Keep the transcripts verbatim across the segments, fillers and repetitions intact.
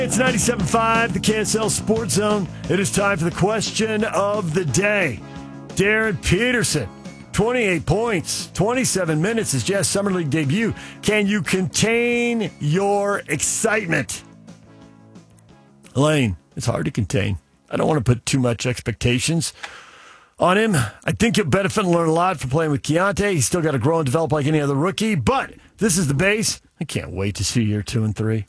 It's ninety-seven point five, the K S L Sports Zone. It is time for the question of the day. Darren Peterson, twenty-eight points, twenty-seven minutes, his Jazz Summer League debut. Can you contain your excitement? Elaine, it's hard to contain. I don't want to put too much expectations on him. I think he'll benefit and learn a lot from playing with Keontae. He's still got to grow and develop like any other rookie, but this is the base. I can't wait to see year two and three.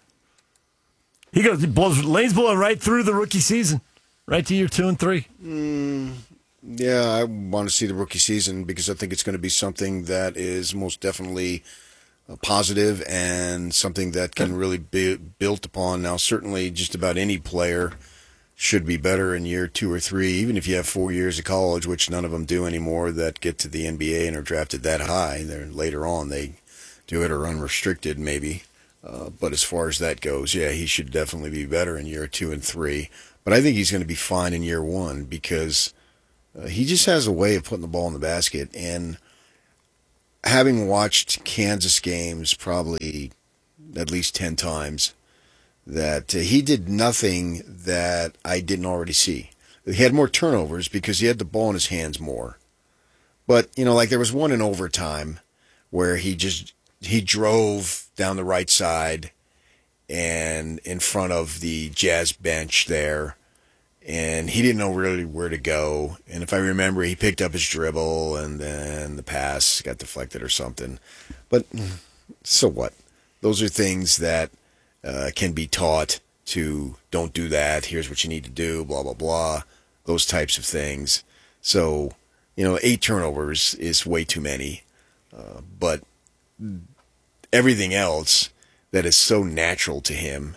He goes, he blows, Lane's blowing right through the rookie season, right to year two and three. Mm, yeah, I want to see the rookie season because I think it's going to be something that is most definitely uh, positive and something that can really be built upon. Now, certainly just about any player should be better in year two or three, even if you have four years of college, which none of them do anymore that get to the N B A and are drafted that high. They're, later on, they do it or unrestricted maybe. Uh, but as far as that goes, yeah, he should definitely be better in year two and three. But I think he's going to be fine in year one because uh, he just has a way of putting the ball in the basket. And having watched Kansas games probably at least ten times, that uh, he did nothing that I didn't already see. He had more turnovers because he had the ball in his hands more. But, you know, like there was one in overtime where he just... He drove down the right side and in front of the Jazz bench there, and he didn't know really where to go. And if I remember, he picked up his dribble, and then the pass got deflected or something. But so what? Those are things that uh, can be taught to don't do that, here's what you need to do, blah, blah, blah, those types of things. So, you know, eight turnovers is way too many, uh, but everything else that is so natural to him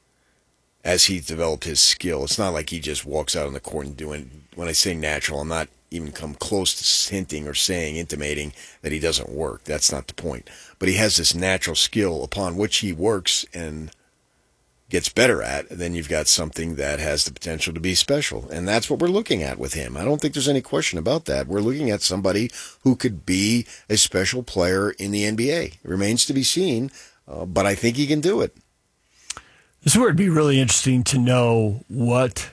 as he's developed his skill. It's not like he just walks out on the court and doing, when I say natural, I'm not even come close to hinting or saying, intimating that he doesn't work. That's not the point. But he has this natural skill upon which he works and gets better at, then you've got something that has the potential to be special. And that's what we're looking at with him. I don't think there's any question about that. We're looking at somebody who could be a special player in the N B A. It remains to be seen, uh, but I think he can do it. This is where it'd be really interesting to know what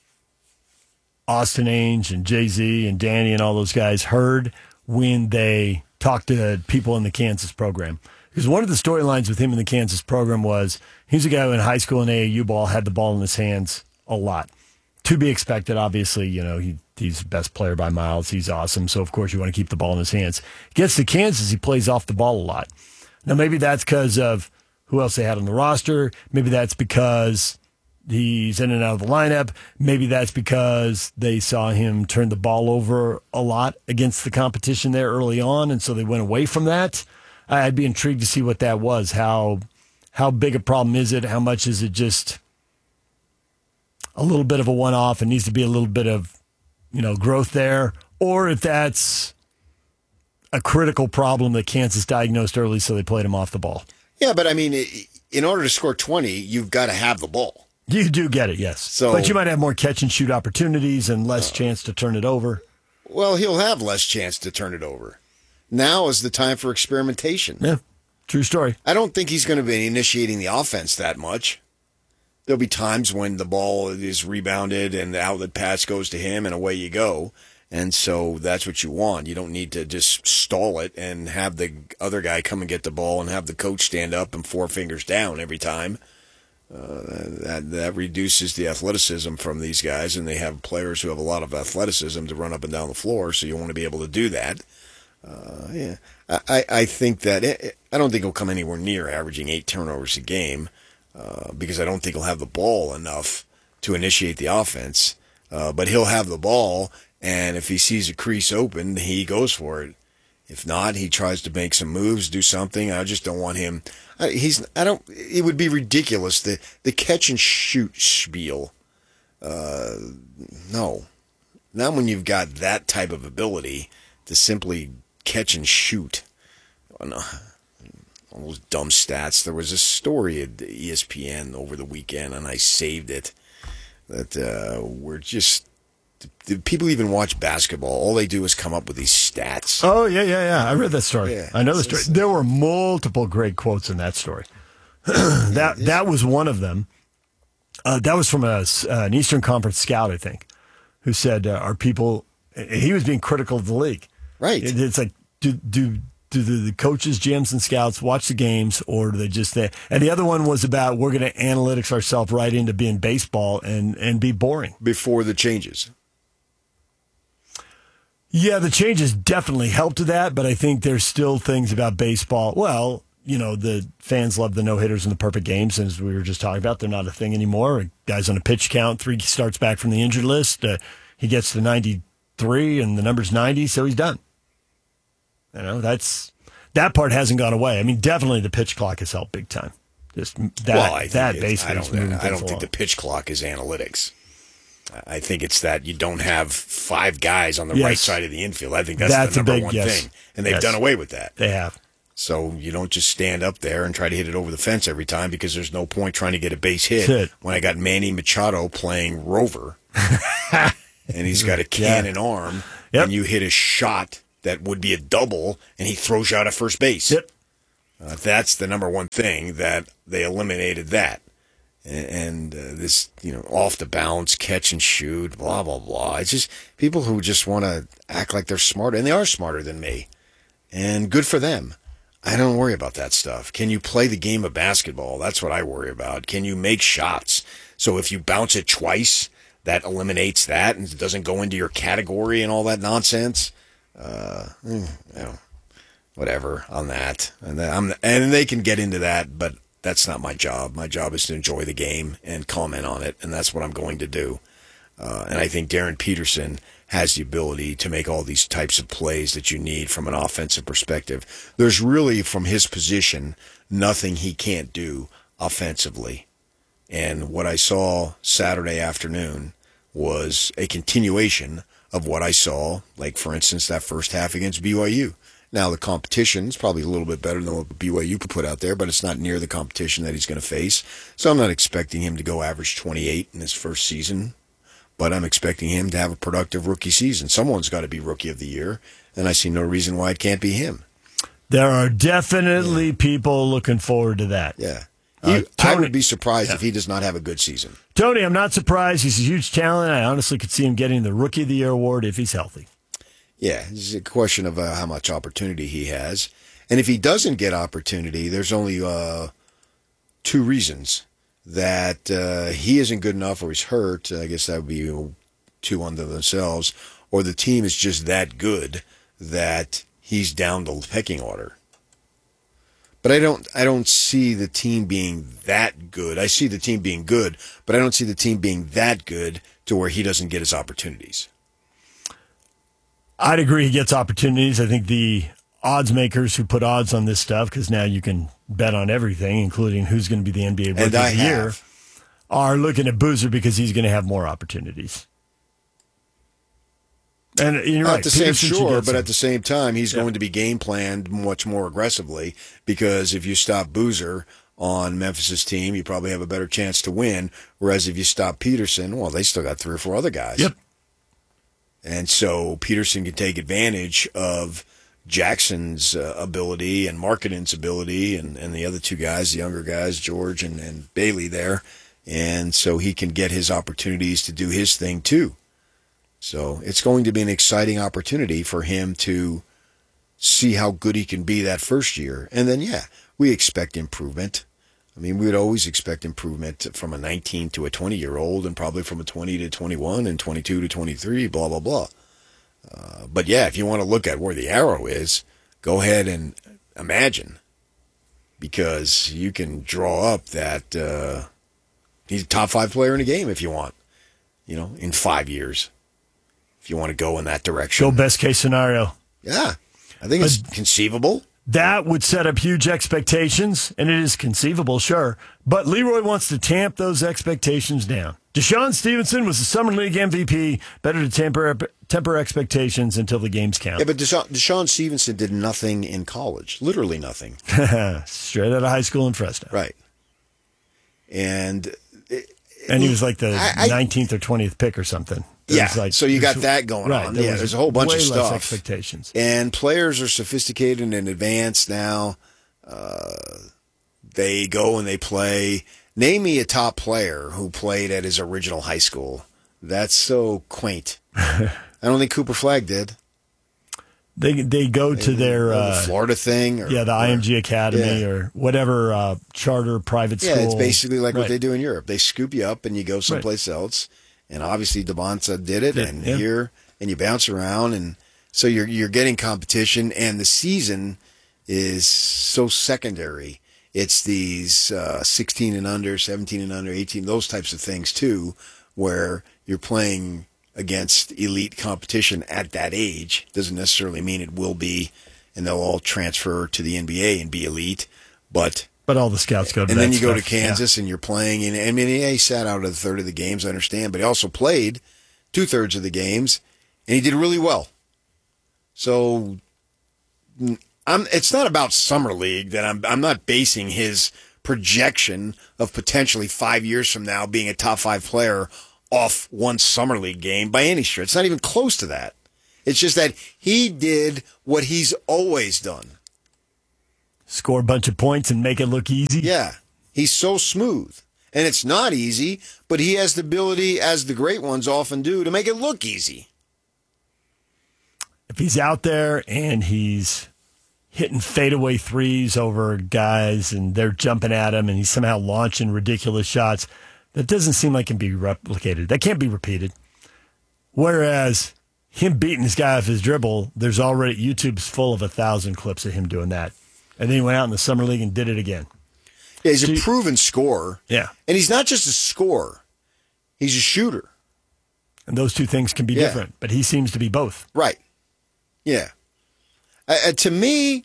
Austin Ainge and Jay-Z and Danny and all those guys heard when they talked to people in the Kansas program. Because one of the storylines with him in the Kansas program was he's a guy who in high school and A A U ball had the ball in his hands a lot. To be expected, obviously, you know, he he's the best player by miles. He's awesome. So, of course, you want to keep the ball in his hands. Gets to Kansas, he plays off the ball a lot. Now, maybe that's because of who else they had on the roster. Maybe that's because he's in and out of the lineup. Maybe that's because they saw him turn the ball over a lot against the competition there early on, and so they went away from that. I'd be intrigued to see what that was. How how big a problem is it? How much is it just a little bit of a one-off and needs to be a little bit of, you know, growth there? Or if that's a critical problem that Kansas diagnosed early, so they played him off the ball. Yeah, but I mean, in order to score twenty, you've got to have the ball. You do get it, yes. So, but you might have more catch-and-shoot opportunities and less uh, chance to turn it over. Well, he'll have less chance to turn it over. Now is the time for experimentation. Yeah, true story. I don't think he's going to be initiating the offense that much. There'll be times when the ball is rebounded and the outlet pass goes to him and away you go. And so that's what you want. You don't need to just stall it and have the other guy come and get the ball and have the coach stand up and four fingers down every time. Uh, that that reduces the athleticism from these guys, and they have players who have a lot of athleticism to run up and down the floor, so you want to be able to do that. Uh, yeah, I, I think that it, I don't think he'll come anywhere near averaging eight turnovers a game uh, because I don't think he'll have the ball enough to initiate the offense. Uh, but he'll have the ball, and if he sees a crease open, he goes for it. If not, he tries to make some moves, do something. I just don't want him. I, he's. I don't. It would be ridiculous the the catch and shoot spiel. Uh, no, not when you've got that type of ability to simply catch and shoot on uh, all those dumb stats. There was a story at E S P N over the weekend, and I saved it, that uh, we're just, do people even watch basketball? All they do is come up with these stats. Oh, yeah, yeah, yeah. I read that story. Yeah. I know the story. There were multiple great quotes in that story. that that was one of them. Uh, that was from a, uh, an Eastern Conference scout, I think, who said, uh, "Are people?" He was being critical of the league. Right. It, it's like, do do do the, the coaches, G Ms, and scouts watch the games, or do they just? They, and the other one was about we're going to analytics ourselves right into being baseball and and be boring before the changes. Yeah, the changes definitely helped to that, but I think there's still things about baseball. Well, you know, the fans love the no-hitters and the perfect games, and as we were just talking about, they're not a thing anymore. A guy's on a pitch count, three starts back from the injured list. Uh, he gets to ninety-three, and the number's ninety, so he's done. You know, that's that part hasn't gone away. I mean, definitely the pitch clock has helped big time. Just that, well, I that it, basically. I don't, I don't think the pitch clock is analytics. I think it's that you don't have five guys on the yes. right side of the infield. I think that's, that's the number big, one yes. thing. And they've yes. done away with that. They have. So you don't just stand up there and try to hit it over the fence every time because there's no point trying to get a base hit Hit. when I got Manny Machado playing Rover and he's got a cannon yeah. arm yep. and you hit a shot that would be a double and he throws you out at first base. Yep. Uh, that's the number one thing that they eliminated that. And uh, this, you know, off the bounce, catch and shoot, blah, blah, blah. It's just people who just want to act like they're smarter, and they are smarter than me. And good for them. I don't worry about that stuff. Can you play the game of basketball? That's what I worry about. Can you make shots? So if you bounce it twice, that eliminates that and it doesn't go into your category and all that nonsense. Uh, you know, whatever on that. And, I'm, and they can get into that, but that's not my job. My job is to enjoy the game and comment on it, and that's what I'm going to do. Uh, and I think Darren Peterson has the ability to make all these types of plays that you need from an offensive perspective. There's really, from his position, nothing he can't do offensively. And what I saw Saturday afternoon was a continuation of what I saw, like, for instance, that first half against B Y U. Now, the competition is probably a little bit better than what B Y U could put out there, but it's not near the competition that he's going to face. So I'm not expecting him to go average twenty-eight in his first season, but I'm expecting him to have a productive rookie season. Someone's got to be Rookie of the Year, and I see no reason why it can't be him. There are definitely yeah. people looking forward to that. Yeah. He, uh, Tony, I would be surprised yeah. if he does not have a good season. Tony, I'm not surprised. He's a huge talent. I honestly could see him getting the Rookie of the Year award if he's healthy. Yeah, it's a question of uh, how much opportunity he has. And if he doesn't get opportunity, there's only uh, two reasons. That uh, he isn't good enough or he's hurt. I guess that would be two unto themselves. Or the team is just that good that he's down the pecking order. But I don't I don't see the team being that good. I see the team being good, but I don't see the team being that good to where he doesn't get his opportunities. I'd agree he gets opportunities. I think the odds makers who put odds on this stuff, because now you can bet on everything, including who's going to be the N B A Rookie of the Year, are looking at Boozer because he's going to have more opportunities. And you're right. At the same, sure, but at the same time, he's yeah. going to be game planned much more aggressively because if you stop Boozer on Memphis' team, you probably have a better chance to win. Whereas if you stop Peterson, well, they still got three or four other guys. Yep. And so Peterson can take advantage of Jackson's uh, ability and Markkanen's ability and, and the other two guys, the younger guys, George and, and Bailey there. And so he can get his opportunities to do his thing too. So it's going to be an exciting opportunity for him to see how good he can be that first year. And then, yeah, we expect improvement. I mean, we would always expect improvement from a nineteen to a twenty-year-old and probably from a twenty to twenty-one and twenty-two to twenty-three, blah, blah, blah. Uh, but, yeah, if you want to look at where the arrow is, go ahead and imagine because you can draw up that uh, he's a top five player in the game if you want, you know, in five years, if you want to go in that direction. Go best case scenario. Yeah, I think it's uh, conceivable. That would set up huge expectations, and it is conceivable, sure. But Leroy wants to tamp those expectations down. Deshaun Stevenson was the Summer League M V P. Better to temper temper expectations until the games count. Yeah, but Deshaun, Deshaun Stevenson did nothing in college. Literally nothing. Straight out of high school in Fresno. Right. And it, and he was like the I, I, nineteenth or twentieth pick or something. Yeah, like, so you got that going right, on. There yeah, there's a whole bunch way of stuff. Less expectations. And players are sophisticated and advanced now. Uh, they go and they play. Name me a top player who played at his original high school. That's so quaint. I don't think Cooper Flagg did. They they go to their uh, uh, the Florida thing, or, yeah, the I M G Academy yeah. or whatever uh, charter private school. Yeah, it's basically like right. what they do in Europe. They scoop you up and you go someplace right. else. And obviously, Devonta did it, and yeah. here, and you bounce around, and so you're you're getting competition, and the season is so secondary. It's these uh, sixteen and under, seventeen and under, eighteen, those types of things too, where you're playing against elite competition at that age. Doesn't necessarily mean it will be, and they'll all transfer to the N B A and be elite. But but all the scouts go to and that then you stuff. go to Kansas yeah. and you're playing. And I mean, yeah, he sat out a third of the games, I understand, but he also played two thirds of the games, and he did really well. So I'm. It's not about summer league that I'm. I'm not basing his projection of potentially five years from now being a top five player off one summer league game by any stretch. It's not even close to that. It's just that he did what he's always done. Score a bunch of points and make it look easy. Yeah. He's so smooth. And it's not easy, but he has the ability, as the great ones often do, to make it look easy. If he's out there and he's hitting fadeaway threes over guys and they're jumping at him and he's somehow launching ridiculous shots, that doesn't seem like it can be replicated. That can't be repeated. Whereas him beating this guy off his dribble, there's already, YouTube's full of a thousand clips of him doing that. And then he went out in the summer league and did it again. Yeah, he's so a you, proven scorer. Yeah. And he's not just a scorer. He's a shooter. And those two things can be yeah. different, but he seems to be both. Right. Yeah. Uh, to me,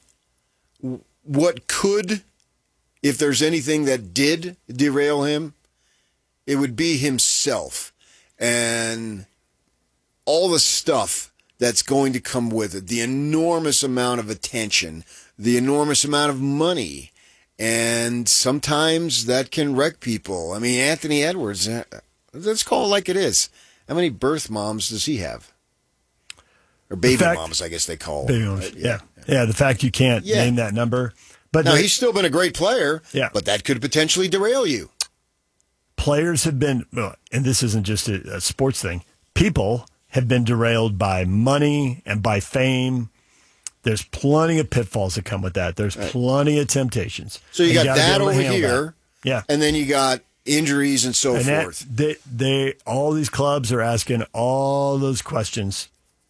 what could, if there's anything that did derail him, it would be himself and all the stuff that's going to come with it, the enormous amount of attention, the enormous amount of money, and sometimes that can wreck people. I mean, Anthony Edwards, let's call it like it is. How many birth moms does he have? Or baby fact, moms, I guess they call baby them. Moms, yeah. yeah. Yeah, the fact you can't yeah. name that number. But now, the, he's still been a great player, yeah. but that could potentially derail you. Players have been, and this isn't just a, a sports thing, people have been derailed by money and by fame. There's plenty of pitfalls that come with that. There's right. plenty of temptations. So you and got you that over here, that. yeah, and then you got injuries and so and forth. That, they, they, all these clubs are asking all those questions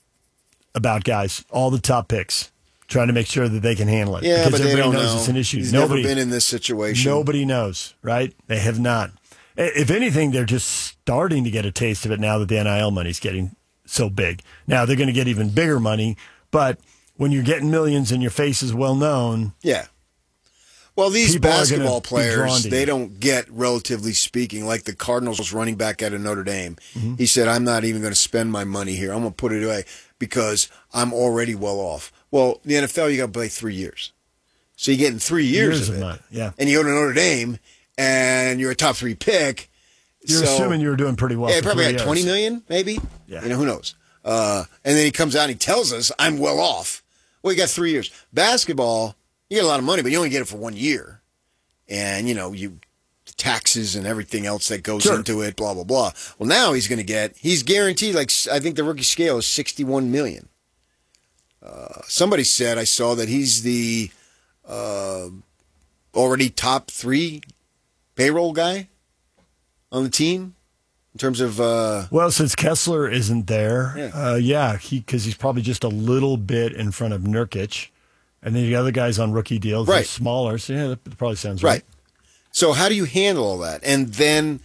about guys, all the top picks, trying to make sure that they can handle it. Yeah, because but they everybody don't knows know. It's an issue. He's nobody, never been in this situation. Nobody knows, right? They have not. If anything, they're just starting to get a taste of it now that the N I L money's getting so big. Now they're going to get even bigger money, but when you're getting millions and your face is well known, yeah. Well, these basketball be players, they don't get, relatively speaking, like the Cardinals running back out of Notre Dame. Mm-hmm. He said, I'm not even going to spend my money here. I'm going to put it away because I'm already well off. Well, the N F L, you got to play three years. So you're getting three years, years of it. Money. Yeah. And you go to Notre Dame, and you're a top three pick. You're so, assuming you were doing pretty well. Yeah, for probably got like twenty million, maybe. Yeah. You know, who knows? Uh, and then he comes out and he tells us, I'm well off. Well, you got three years. Basketball, you get a lot of money, but you only get it for one year. And, you know, you taxes and everything else that goes sure. into it, blah, blah, blah. Well, now he's going to get, he's guaranteed, like, I think the rookie scale is sixty-one million dollars. Uh, somebody said, I saw that he's the uh, already top three payroll guy on the team in terms of uh, well, since Kessler isn't there, yeah, uh, yeah he because he's probably just a little bit in front of Nurkic, and then the other guys on rookie deals right. are smaller. So yeah, that probably sounds right. Right. So how do you handle all that, and then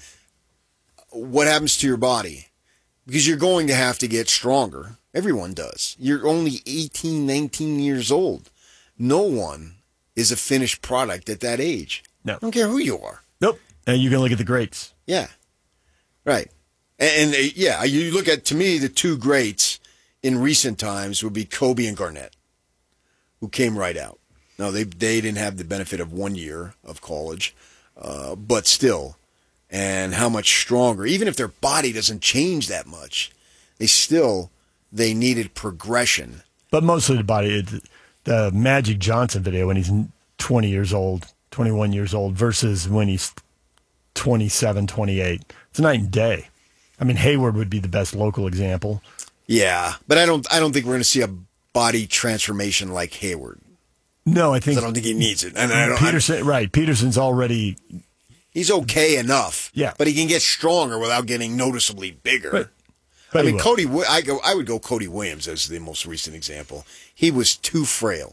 what happens to your body? Because you're going to have to get stronger. Everyone does. You're only eighteen, nineteen years old. No one is a finished product at that age. No, I don't care who you are. Nope. And you can look at the greats. Yeah. Right. And, and uh, yeah, you look at, to me, the two greats in recent times would be Kobe and Garnett, who came right out. Now, they they didn't have the benefit of one year of college, uh, but still, and how much stronger. Even if their body doesn't change that much, they still, they needed progression. But mostly the body, the Magic Johnson video when he's twenty years old, twenty-one years old, versus when he's twenty-seven, twenty-eight. It's night and day. I mean, Hayward would be the best local example. Yeah, but I don't. I don't think we're going to see a body transformation like Hayward. No, I think I don't think he needs it. And I don't, Peterson, I, right? Peterson's already. He's okay enough. Yeah, but he can get stronger without getting noticeably bigger. But, but I mean, Cody. I go. I would go Cody Williams as the most recent example. He was too frail.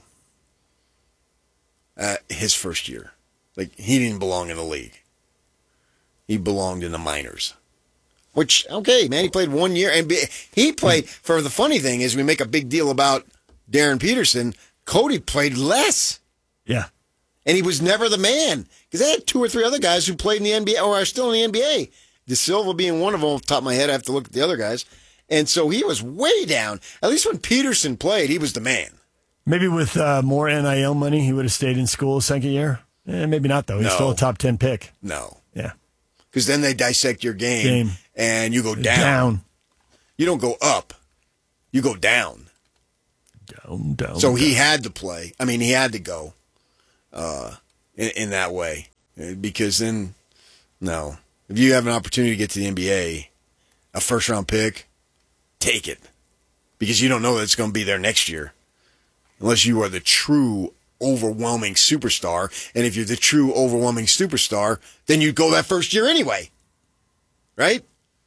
Uh, his first year, like he didn't belong in the league. He belonged in the minors. Which, okay, man, he played one year. And he played, for the funny thing is we make a big deal about Darren Peterson. Cody played less. Yeah. And he was never the man. Because they had two or three other guys who played in the N B A or are still in the N B A. De Silva being one of them off the top of my head. I have to look at the other guys. And so he was way down. At least when Peterson played, he was the man. Maybe with uh, more N I L money, he would have stayed in school second year. Eh, maybe not, though. He's No. still a top ten pick. No. Yeah. Because then they dissect your game, Game. and you go down. Down. You don't go up. You go down. Down, down. So down. he had to play. I mean, he had to go uh, in, in that way. Because then, no. If you have an opportunity to get to the N B A, a first-round pick, take it. Because you don't know that it's going to be there next year. Unless you are the true overwhelming superstar. And if you're the true overwhelming superstar, then you go that first year anyway. Right?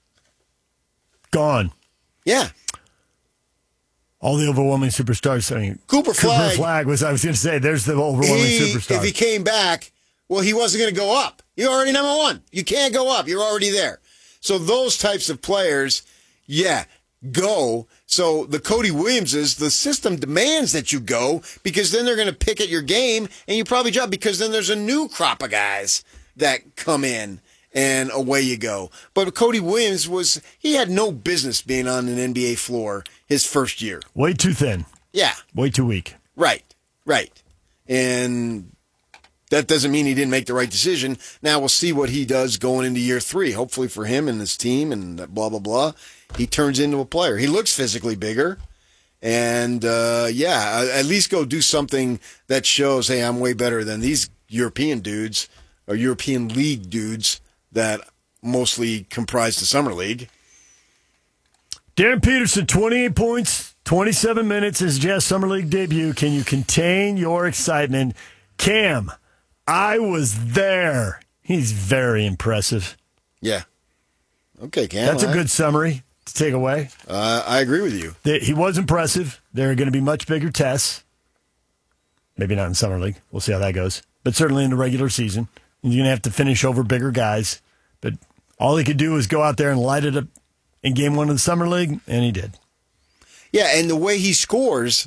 Gone. Yeah. All the overwhelming superstars. I mean, Cooper Flagg. Cooper Flagg was, I was going to say, there's the overwhelming He, superstar. if he came back, well, he wasn't going to go up. You're already number one. You can't go up. You're already there. So those types of players, yeah, go. So the Cody Williamses, the system demands that you go because then they're going to pick at your game and you probably drop because then there's a new crop of guys that come in and away you go. But Cody Williams was, he had no business being on an N B A floor his first year. Way too thin. Yeah. Way too weak. Right. Right. And that doesn't mean he didn't make the right decision. Now we'll see what he does going into year three. Hopefully for him and his team and blah, blah, blah. He turns into a player. He looks physically bigger. And, uh, yeah, at least go do something that shows, hey, I'm way better than these European dudes or European League dudes that mostly comprise the Summer League. Darren Peterson, twenty-eight points, twenty-seven minutes, his Jazz Summer League debut. Can you contain your excitement? Cam, I was there. He's very impressive. Yeah. Okay, Cam. That's a I, good summary to take away. Uh, I agree with you. That he was impressive. There are going to be much bigger tests. Maybe not in Summer League. We'll see how that goes. But certainly in the regular season. You're going to have to finish over bigger guys. But all he could do was go out there and light it up in game one of the Summer League, and he did. Yeah, and the way he scores,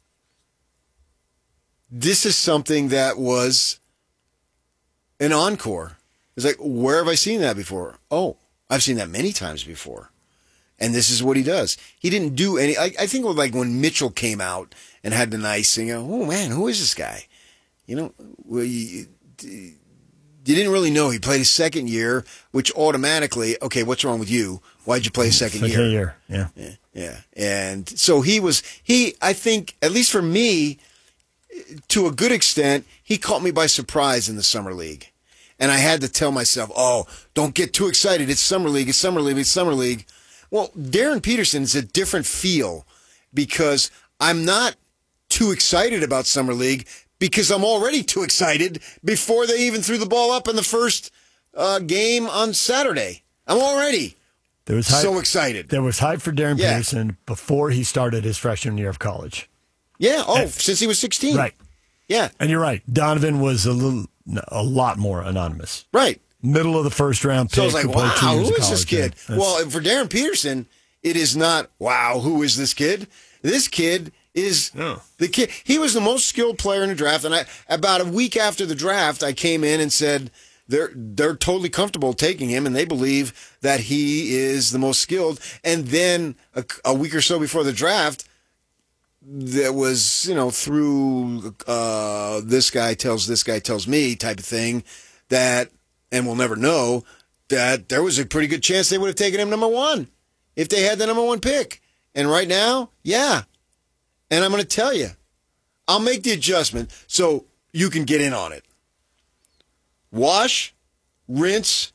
this is something that was an encore. It's like, where have I seen that before? Oh, I've seen that many times before. And this is what he does. He didn't do any, I, I think like when Mitchell came out and had the nice thing, oh man, who is this guy? You know, well, you, you didn't really know. He played his second year, which automatically, okay, what's wrong with you? Why'd you play a second, second year? year, yeah. Yeah, yeah. And so he was, he, I think, at least for me, to a good extent, he caught me by surprise in the Summer League. And I had to tell myself, oh, don't get too excited. It's Summer League, it's Summer League, it's Summer League. Well, Darren Peterson is a different feel because I'm not too excited about Summer League because I'm already too excited before they even threw the ball up in the first uh, game on Saturday. I'm already there was hype, so excited. There was hype for Darren Yeah. Peterson before he started his freshman year of college. Yeah, oh, And- since he was sixteen. Right. Yeah, And you're right. Donovan was a little, a lot more anonymous. right. Middle of the first round pick. So I was like, who played two wow, years who of is this college. kid? That's- Well, for Darren Peterson, it is not, wow, who is this kid? This kid is Oh. the kid. He was the most skilled player in the draft. And I, about a week after the draft, I came in and said, they're, they're totally comfortable taking him, and they believe that he is the most skilled. And then a, a week or so before the draft, there was, you know, through uh, this guy tells this guy tells me type of thing that, and we'll never know, that there was a pretty good chance they would have taken him number one if they had the number one pick. And right now, yeah. And I'm going to tell you, I'll make the adjustment so you can get in on it. Wash, rinse,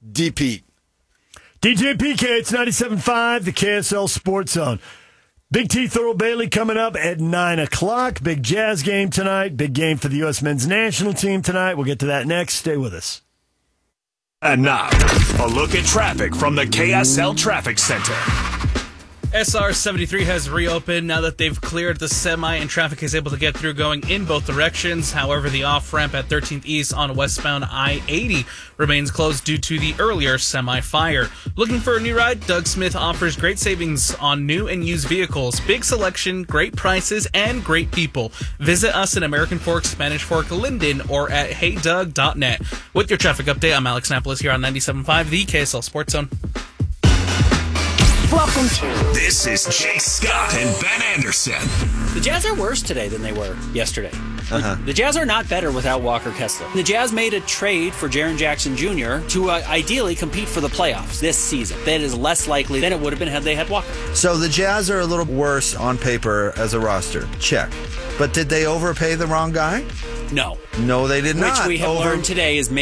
D Pete. D J P K, it's ninety-seven point five, the K S L Sports Zone. Big T Thurl Bailey coming up at nine o'clock. Big Jazz game tonight. Big game for the U S men's national team tonight. We'll get to that next. Stay with us. And now, a look at traffic from the K S L Traffic Center. S R seventy-three has reopened now that they've cleared the semi and traffic is able to get through going in both directions. However, the off-ramp at thirteenth East on westbound I eighty remains closed due to the earlier semi-fire. Looking for a new ride? Doug Smith offers great savings on new and used vehicles, big selection, great prices, and great people. Visit us in American Fork, Spanish Fork, Linden, or at hey doug dot net. With your traffic update, I'm Alex Napolis here on ninety-seven point five, the K S L Sports Zone. Welcome to. This is Jake Scott and Ben Anderson. The Jazz are worse today than they were yesterday. Uh-huh. The Jazz are not better without Walker Kessler. The Jazz made a trade for Jaren Jackson Junior to uh, ideally compete for the playoffs this season. That is less likely than it would have been had they had Walker. So the Jazz are a little worse on paper as a roster. Check. But did they overpay the wrong guy? No. No, they did not. Which we have Over- learned today is